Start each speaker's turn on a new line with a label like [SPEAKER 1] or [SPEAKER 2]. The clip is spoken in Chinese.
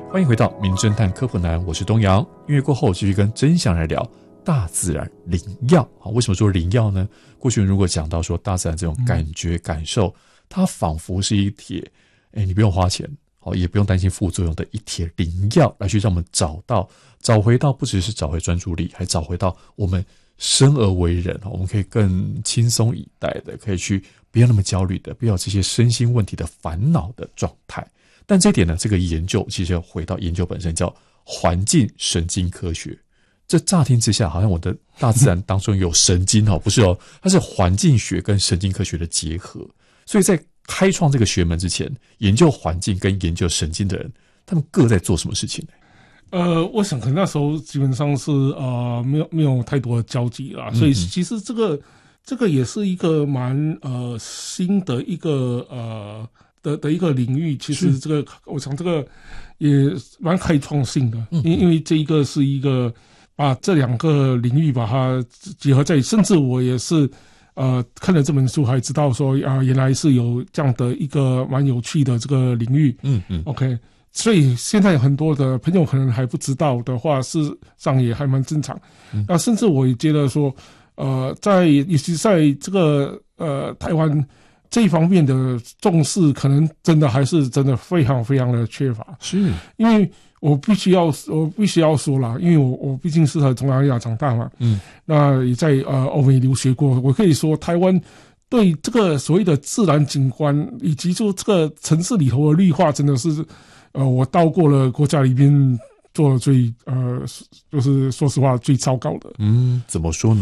[SPEAKER 1] 欢迎回到《名侦探科普男》，我是东阳。音乐过后，继续跟真相来聊大自然灵药。为什么说灵药呢？过去如果讲到说大自然这种感觉、感受，它仿佛是一帖，你不用花钱，也不用担心副作用的一帖灵药，来去让我们找回到不只是找回专注力，还找回到我们生而为人，我们可以更轻松以待的，可以去不要那么焦虑的，不要这些身心问题的烦恼的状态。但这一点呢，这个研究其实要回到研究本身，叫环境神经科学。这乍听之下好像我的大自然当中有神经不是它是环境学跟神经科学的结合。所以在开创这个学门之前，研究环境跟研究神经的人，他们各在做什么事情呢？
[SPEAKER 2] 我想可能那时候基本上是没有太多的交集啦，所以其实这个也是一个蛮新的一个的一个领域。其实这个我想这个也蛮开创性的，因为这一个是一个把这两个领域把它结合在一起，甚至我也是看了这本书还知道说原来是有这样的一个蛮有趣的这个领域。OK。所以现在有很多的朋友可能还不知道的话，事实上也还蛮正常。甚至我也觉得说，尤其在这个台湾这一方面的重视，可能真的还是真的非常非常的缺乏。
[SPEAKER 1] 是，
[SPEAKER 2] 因为我必须要说啦，因为我毕竟是在东南亚长大嘛，那也在欧美留学过，我可以说台湾对这个所谓的自然景观以及就这个城市里头的绿化，真的是。我到过了国家里面做的最就是说实话最糟糕的。
[SPEAKER 1] 怎么说呢？